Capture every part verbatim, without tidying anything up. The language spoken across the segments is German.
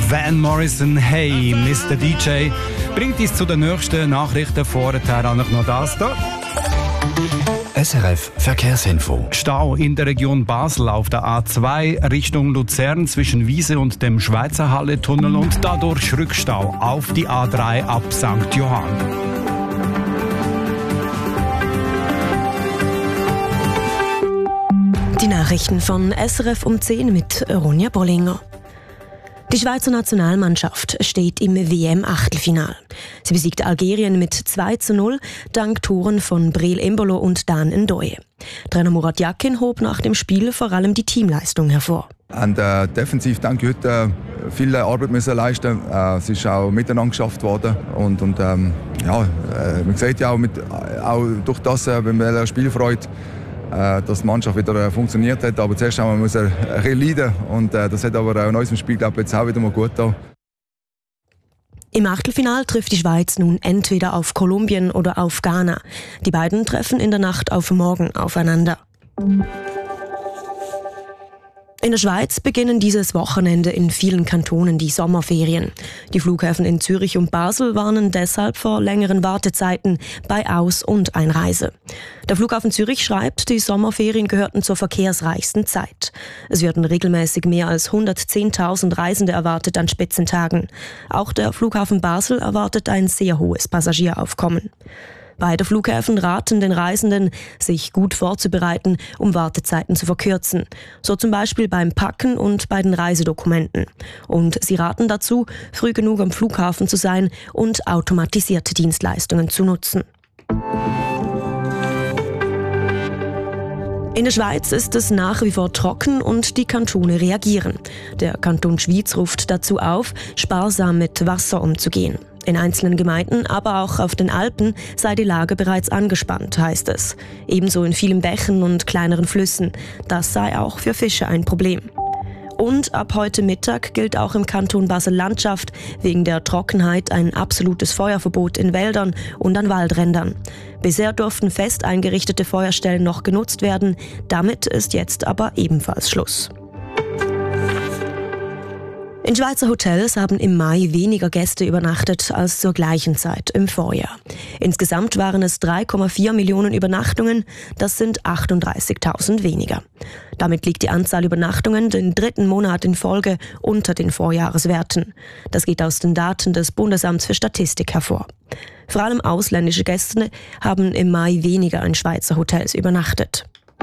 Van Morrison, hey, Mister D J, bringt uns zu den nächsten Nachrichten. Vorher eigentlich noch das hier. S R F Verkehrsinfo. Stau in der Region Basel auf der A zwei Richtung Luzern zwischen Wiese und dem Schweizer Halle-Tunnel und dadurch Rückstau auf die A drei ab Sankt Johann. Die Nachrichten von S R F um zehn mit Ronja Bollinger. Die Schweizer Nationalmannschaft steht im W M-Achtelfinal. Sie besiegte Algerien mit zwei zu null dank Toren von Breel Embolo und Dan Ndoye. Trainer Murat Yakin hob nach dem Spiel vor allem die Teamleistung hervor. Und, äh, defensiv denke ich heute äh, viel Arbeit müssen leisten. Äh, es ist auch miteinander geschafft worden und, und ähm, ja, äh, man sieht ja auch, mit, auch durch das, äh, wenn man Spielfreude, äh, dass die Mannschaft wieder äh, funktioniert hat. Aber zuerst haben wir müssen ein bisschen leiden und äh, das hat aber auch in unserem Spiel, glaube ich, jetzt auch wieder mal gut getan. Im Achtelfinal trifft die Schweiz nun entweder auf Kolumbien oder auf Ghana. Die beiden treffen in der Nacht auf morgen aufeinander. In der Schweiz beginnen dieses Wochenende in vielen Kantonen die Sommerferien. Die Flughäfen in Zürich und Basel warnen deshalb vor längeren Wartezeiten bei Aus- und Einreise. Der Flughafen Zürich schreibt, die Sommerferien gehörten zur verkehrsreichsten Zeit. Es werden regelmäßig mehr als hundertzehntausend Reisende erwartet an Spitzentagen. Auch der Flughafen Basel erwartet ein sehr hohes Passagieraufkommen. Beide Flughäfen raten den Reisenden, sich gut vorzubereiten, um Wartezeiten zu verkürzen. So zum Beispiel beim Packen und bei den Reisedokumenten. Und sie raten dazu, früh genug am Flughafen zu sein und automatisierte Dienstleistungen zu nutzen. In der Schweiz ist es nach wie vor trocken und die Kantone reagieren. Der Kanton Schwyz ruft dazu auf, sparsam mit Wasser umzugehen. In einzelnen Gemeinden, aber auch auf den Alpen sei die Lage bereits angespannt, heißt es. Ebenso in vielen Bächen und kleineren Flüssen. Das sei auch für Fische ein Problem. Und ab heute Mittag gilt auch im Kanton Basel-Landschaft wegen der Trockenheit ein absolutes Feuerverbot in Wäldern und an Waldrändern. Bisher durften fest eingerichtete Feuerstellen noch genutzt werden. Damit ist jetzt aber ebenfalls Schluss. In Schweizer Hotels haben im Mai weniger Gäste übernachtet als zur gleichen Zeit im Vorjahr. Insgesamt waren es drei Komma vier Millionen Übernachtungen, das sind achtunddreißigtausend weniger. Damit liegt die Anzahl Übernachtungen den dritten Monat in Folge unter den Vorjahreswerten. Das geht aus den Daten des Bundesamts für Statistik hervor. Vor allem ausländische Gäste haben im Mai weniger in Schweizer Hotels übernachtet.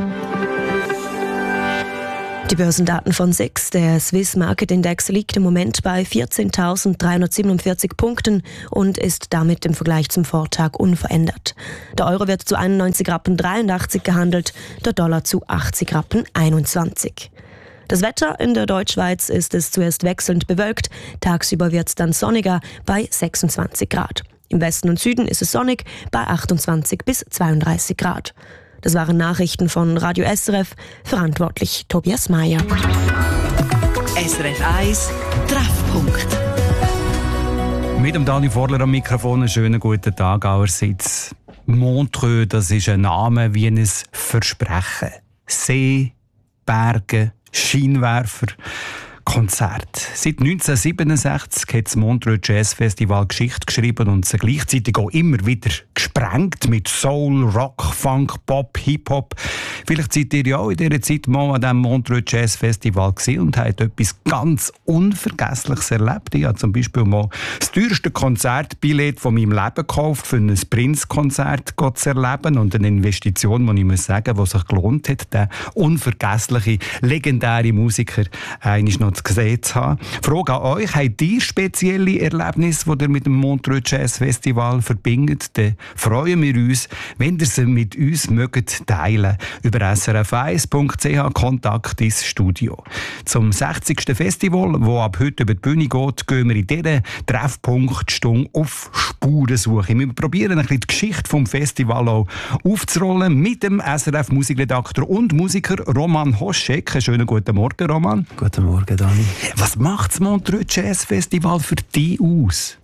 Die Börsendaten von S I X, der Swiss Market Index, liegt im Moment bei vierzehntausenddreihundertsiebenundvierzig Punkten und ist damit im Vergleich zum Vortag unverändert. Der Euro wird zu einundneunzig Rappen dreiundachtzig gehandelt, der Dollar zu achtzig Rappen einundzwanzig. Das Wetter in der Deutschschweiz ist es zuerst wechselnd bewölkt, tagsüber wird es dann sonniger bei sechsundzwanzig Grad. Im Westen und Süden ist es sonnig bei achtundzwanzig bis zweiunddreißig Grad. Das waren Nachrichten von Radio S R F, verantwortlich Tobias Meyer. S R F eins Treffpunkt. Mit dem Dani Vorler am Mikrofon einen schönen guten Tag allerseits. Montreux, das ist ein Name wie ein Versprechen. See, Berge, Scheinwerfer, Konzert. Seit neunzehnhundertsiebenundsechzig hat das Montreux Jazz Festival Geschichte geschrieben und sie gleichzeitig auch immer wieder gesprengt mit Soul, Rock, Funk, Pop, Hip-Hop. Vielleicht seid ihr ja auch in dieser Zeit mal an diesem Montreux Jazz Festival gewesen und habt etwas ganz Unvergessliches erlebt. Ich habe zum Beispiel mal das teuerste Konzertbillett von meinem Leben gekauft, für ein Prince-Konzert zu erleben und eine Investition, die ich muss sagen, die sich gelohnt hat, den unvergesslichen, legendären Musiker einmal noch gesehen zu haben. Frage an euch, habt ihr spezielle Erlebnisse, die ihr mit dem Montreux Jazz Festival verbindet? Dann freuen wir uns, wenn ihr sie mit uns mögt teilen. Über s r f eins punkt c h Kontakt ins Studio. Zum sechzigsten Festival, das ab heute über die Bühne geht, gehen wir in dieser Treffpunktstunde auf Spurensuche. Wir probieren ein bisschen die Geschichte vom Festival auch aufzurollen mit dem S R F-Musikredakteur und Musiker Roman Hoschek. Einen schönen guten Morgen, Roman. Guten Morgen, Dani. Was macht das Montreux Jazz Festival für dich aus?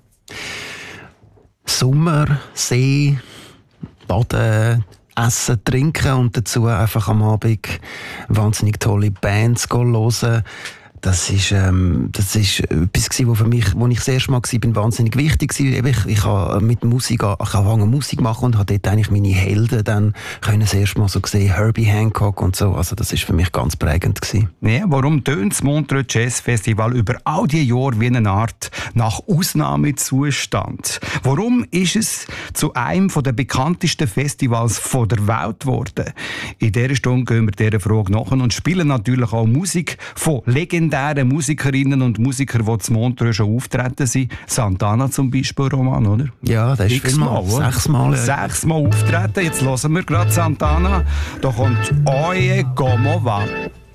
Sommer, See, Baden, Essen, Trinken und dazu einfach am Abend wahnsinnig tolle Bands hören. Das ist, ähm, das ist etwas gewesen, wo für mich, wo ich das erste Mal war, bin wahnsinnig wichtig war. Ich, ich habe mit Musik, ich habe Musik machen und habe dort eigentlich meine Helden dann können das erste Mal so gesehen, Herbie Hancock und so. Also das ist für mich ganz prägend gewesen. Ja, warum tönt das Montreux Jazz Festival über all die Jahre wie eine Art nach Ausnahmezustand? Warum ist es zu einem der bekanntesten Festivals von der Welt geworden? In dieser Stunde gehen wir dieser Frage nach und spielen natürlich auch Musik von legendären Musikerinnen und Musikern, die zu Montreux schon auftreten sind. Santana zum Beispiel, Roman, oder? Ja, das ist X-mal, sechsmal. Sechsmal auftreten. Jetzt hören wir gerade Santana. Da kommt Oye Como Va.